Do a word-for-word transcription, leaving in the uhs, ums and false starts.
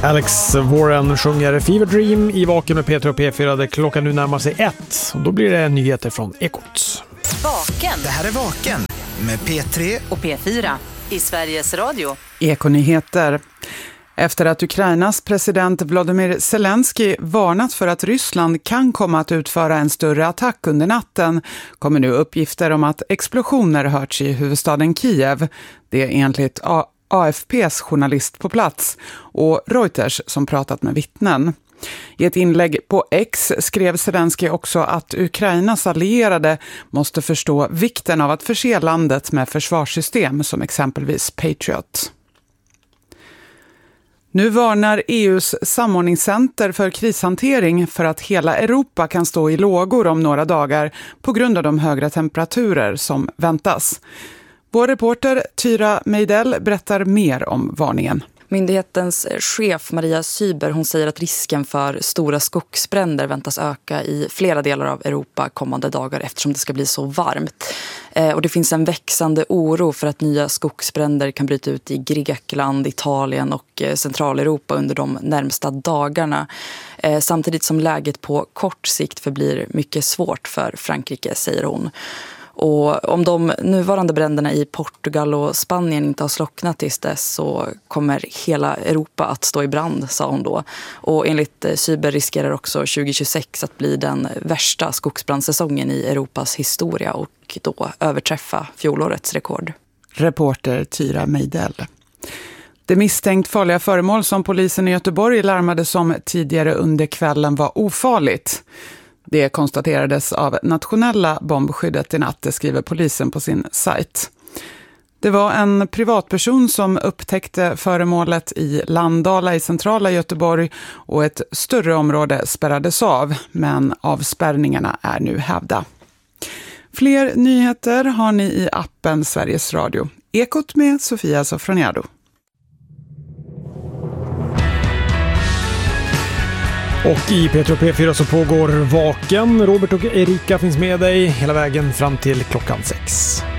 Alex Warren sjunger Fever Dream i Vaken med P tre och P fyra där klockan nu närmar sig ett. Och då blir det nyheter från Ekot. Vaken. Det här är Vaken med P tre och P fyra i Sveriges Radio. Ekonyheter. Efter att Ukrainas president Volodymyr Zelensky varnat för att Ryssland kan komma att utföra en större attack under natten kommer nu uppgifter om att explosioner hörts i huvudstaden Kiev. Det är enligt A F P:s journalist på plats och Reuters som pratat med vittnen. I ett inlägg på X skrev Zelensky också att Ukrainas allierade måste förstå vikten av att förse landet med försvarssystem som exempelvis Patriot. Nu varnar E U:s samordningscenter för krishantering för att hela Europa kan stå i lågor om några dagar på grund av de högre temperaturer som väntas. Vår reporter Tyra Meidell berättar mer om varningen. Myndighetens chef Maria Syber, hon säger att risken för stora skogsbränder väntas öka i flera delar av Europa kommande dagar eftersom det ska bli så varmt. Eh, och det finns en växande oro för att nya skogsbränder kan bryta ut i Grekland, Italien och eh, Centraleuropa under de närmsta dagarna. Eh, samtidigt som läget på kort sikt förblir mycket svårt för Frankrike, säger hon. Och om de nuvarande bränderna i Portugal och Spanien inte har slocknat tills dess så kommer hela Europa att stå i brand, sa hon då. Och enligt Syber riskerar också tjugo tjugosex att bli den värsta skogsbrandsäsongen i Europas historia och då överträffa fjolårets rekord. Reporter Tyra Meidell. Det misstänkt farliga föremål som polisen i Göteborg larmade som tidigare under kvällen var ofarligt. Det konstaterades av nationella bombskyddet i natt, skriver polisen på sin sajt. Det var en privatperson som upptäckte föremålet i Landala i centrala Göteborg och ett större område spärrades av, men avspärrningarna är nu hävda. Fler nyheter har ni i appen Sveriges Radio. Ekot med Sofia Sofroniado. Och i P tre och P fyra så pågår Vaken. Robert och Erika finns med dig hela vägen fram till klockan sex.